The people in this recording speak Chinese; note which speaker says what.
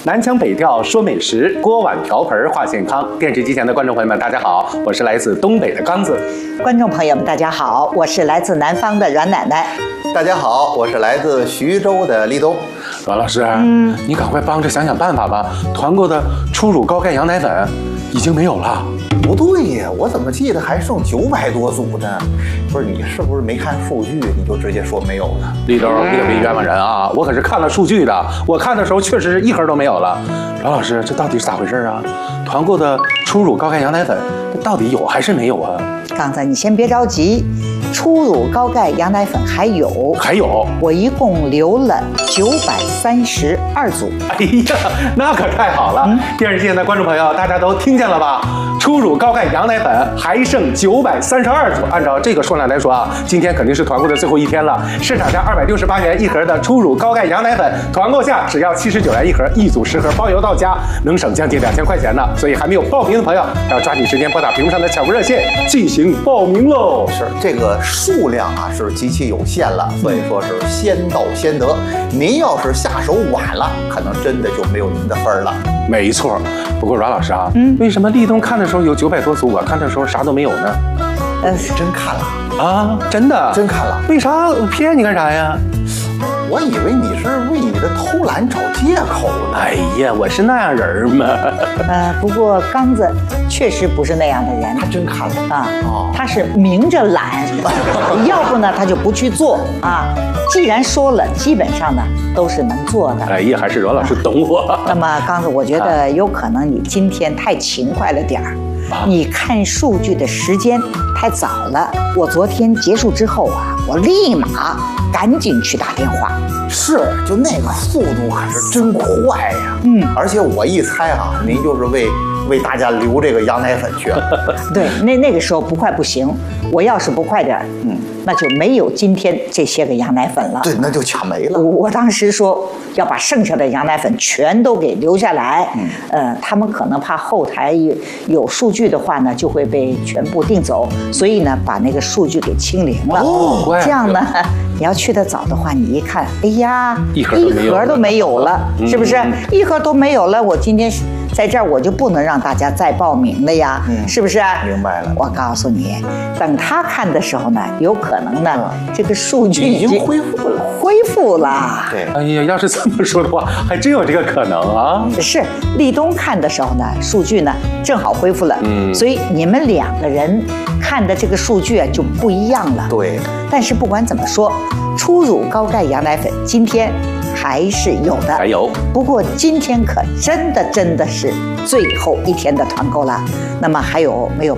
Speaker 1: 南腔北调说美食，锅碗瓢盆话健康。电视机前的观众朋友们，大家好，我是来自东北的刚子。
Speaker 2: 观众朋友们，大家好，我是来自南方的阮奶奶。
Speaker 3: 大家好，我是来自徐州的立冬。
Speaker 1: 阮老师，你赶快帮着想想办法吧。团购的初乳高钙羊奶粉已经没有了。
Speaker 3: 不对呀，我怎么记得还剩900多组呢？不是，你是不是没看数据，你就直接说没有了？
Speaker 1: 立冬，别冤枉人啊！我可是看了数据的，我看的时候确实是一盒都没有了。阮老师，这到底是咋回事啊？团购的初乳高钙羊奶粉到底有还是没有啊？
Speaker 2: 刚才你先别着急，初乳高钙羊奶粉还有，我一共留了932组。
Speaker 1: 哎呀，那可太好了！电视机前的观众朋友，大家都听见了吧？初乳高钙羊奶粉还剩932组，按照这个数量来说啊，今天肯定是团购的最后一天了。市场价268元一盒的初乳高钙羊奶粉，团购价只要79元一盒，一组10盒包邮到家，能省将近2000块钱呢。所以还没有报名的朋友，要抓紧时间拨打屏幕上的抢购热线进行报名喽。
Speaker 3: 是这个数量啊是极其有限了，所以说是先到先得。您要是下手晚了，可能真的就没有您的份儿了。
Speaker 1: 没错，不过阮老师啊，为什么立冬看的时候有900多组，我看的时候啥都没有呢？
Speaker 3: 真看了
Speaker 1: 啊，真的，
Speaker 3: 真看了。
Speaker 1: 为啥骗你干啥呀？
Speaker 3: 我以为你是为你的偷懒找借口呢。
Speaker 1: 哎呀，我是那样人吗？
Speaker 2: 不过刚子确实不是那样的人。
Speaker 3: 他真看了
Speaker 2: 啊，他是明着懒，要不呢他就不去做啊。既然说了，基本上呢都是能做的。
Speaker 1: 哎呀，还是阮老师懂我。
Speaker 2: 那么刚子，我觉得有可能你今天太勤快了点儿。你看数据的时间太早了。我昨天结束之后啊，我立马赶紧去打电话。
Speaker 3: 是，就那个速度可是真快呀。而且我一猜啊，您就是为大家留这个羊奶粉去了。
Speaker 2: 对，那个时候不快不行。我要是不快点，那就没有今天这些个羊奶粉了。
Speaker 3: 对，那就抢没了。
Speaker 2: 我当时说要把剩下的羊奶粉全都给留下来。他们可能怕后台有数据的话呢，就会被全部订走，所以呢，把那个数据给清零了。这样呢，你要去得早的话，你一看，哎呀，一盒都没有了，是不是？一盒都没有了，我今天在这儿我就不能让大家再报名了呀，是不是？
Speaker 3: 明白了。
Speaker 2: 我告诉你，等他看的时候呢，有可能呢，这个数据
Speaker 3: 已经恢复了。
Speaker 2: 对。
Speaker 1: 哎呀，要是这么说的话，还真有这个可能啊。
Speaker 2: 是立冬看的时候呢，数据呢正好恢复了。所以你们2个人看的这个数据啊就不一样了。
Speaker 3: 对。
Speaker 2: 但是不管怎么说，初乳高钙羊奶粉今天还是有的，
Speaker 1: 还有。
Speaker 2: 不过今天可真的是最后一天的团购了。那么还有没有